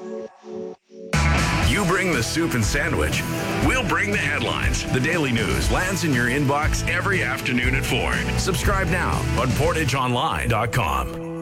You bring the soup and sandwich. We'll bring the headlines. The Daily News lands in your inbox every afternoon at 4. Subscribe now on PortageOnline.com.